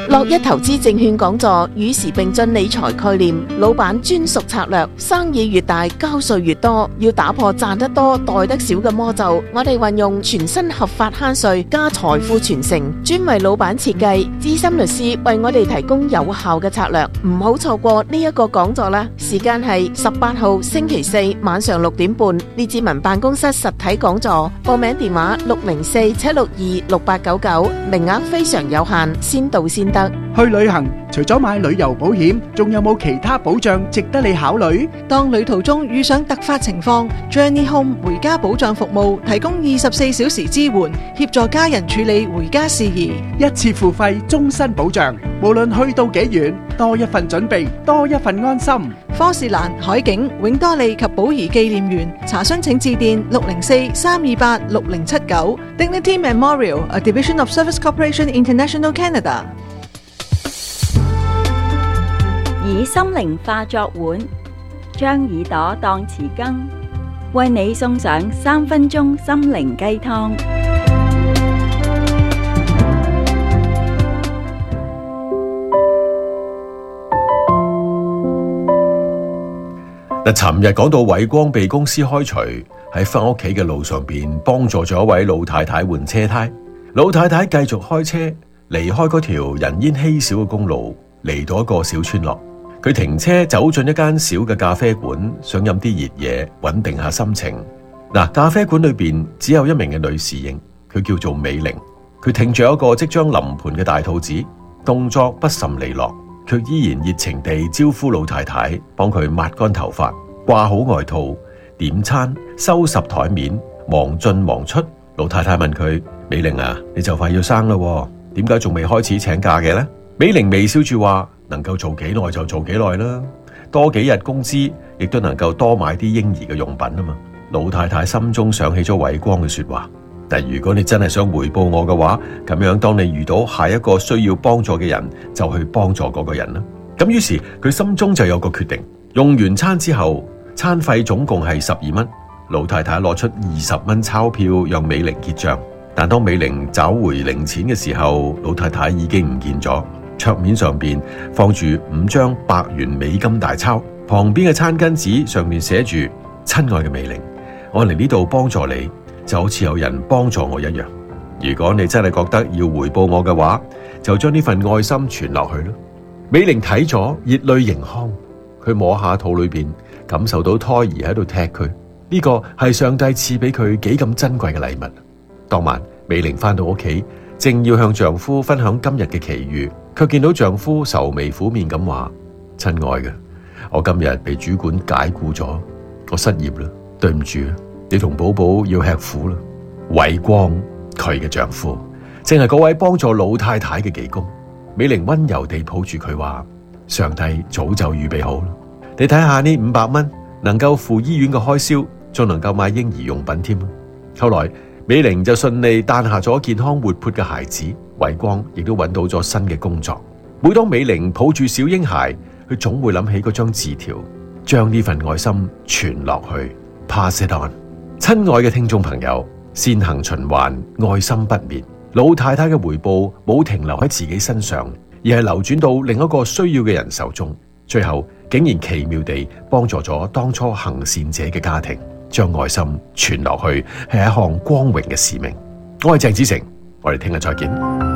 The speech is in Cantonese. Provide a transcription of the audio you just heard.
樂一投資證券講座與時並進理財概念，老闆專屬策略，生意越大交稅越多，要打破賺得多袋得少嘅魔咒。我哋運用全新合法慳稅加財富傳承，專為老闆設計，資深律師為我哋提供有效嘅策略，唔好錯過呢一個講座啦！時間係18號星期四晚上6點半，列治文辦公室實體講座，報名電話604-762-6899，名額非常有限，先到先得。 去旅行除咗買旅遊保險，仲有冇其他保障值得你考慮？ 當旅途中遇上突發情況， Journey Home 回家保障服務提供24小時支援，協助家人處理回家事宜， 一次付費，終身保障，無論去到幾遠，多一份準備，多一份安心。 科士蘭、海景、永多利及寶儀紀念園，查詢請致電604-328-6079。Dignity Memorial, a division of Service Corporation International Canada。 以心靈化作碗，將耳朵當匙羹，為你送上3分鐘心靈雞湯。 尋日講到偉光被公司開除，喺返屋企嘅路上邊幫助咗一位老太太換車胎。老太太繼續開車離開嗰條人煙稀少嘅公路，嚟到一個小村落。佢停車走進一間小嘅咖啡館，想飲啲熱嘢穩定下心情。咖啡館裏邊只有一名嘅女侍應，佢叫做美玲。佢挺住一個即將臨盆嘅大肚子，動作不甚利落，卻依然熱情地招呼老太太，幫佢抹乾頭髮、掛好外套、點餐、收拾台面，忙進忙出。老太太問佢：美玲啊，你就快要生啦，點解仲未開始請假嘅呢？美玲微笑住話：能夠做幾耐就做幾耐啦，多幾日工資亦都能夠多買啲嬰兒嘅用品啊嘛。老太太心中想起咗偉光嘅說話，但如果你真係想回報我嘅話，咁樣當你遇到下一個需要幫助嘅人，就去幫助嗰個人啦。咁於是佢心中就有個決定，用完餐之後，餐費總共係12蚊。老太太攞出20蚊鈔票讓美玲結賬，但當美玲找回零錢嘅時候，老太太已經唔見咗。桌面上邊放住5張100元美金大鈔，旁邊嘅餐巾紙上面寫住：親愛嘅美玲，我嚟呢度幫助你，就好似有人幫助我一樣。如果你真係覺得要回報我嘅話，就將呢份愛心傳落去咯。美玲睇咗，熱淚盈眶，佢摸下肚裏邊，感受到胎兒喺度踢佢，呢個係上帝賜俾佢幾咁珍貴嘅禮物。當晚，美玲返到屋企，正要向丈夫分享今日嘅奇遇，卻見到丈夫愁眉苦面咁話：親愛嘅，我今日被主管解僱咗，我失業啦，對唔住，你同寶寶要吃苦啦。偉光，佢嘅丈夫，正係嗰位幫助老太太嘅技工。美玲溫柔地抱住佢話：上帝早就預備好啦，你睇下呢500蚊能夠付醫院嘅開銷，仲能夠買嬰兒用品添。後來美玲就順利誕下咗健康活潑嘅孩子，偉光亦都揾到咗新嘅工作。每當美玲抱住小嬰孩，佢總會諗起嗰張字條，將呢份愛心傳落去 ，pass it on。親愛嘅聽眾朋友，善行循環，愛心不滅。老太太嘅回報冇停留喺自己身上，而係流轉到另一個需要嘅人手中，最後竟然奇妙地幫助咗當初行善者嘅家庭。將愛心傳落去係一項光榮嘅使命。我係鄭子誠，我哋聽日再見。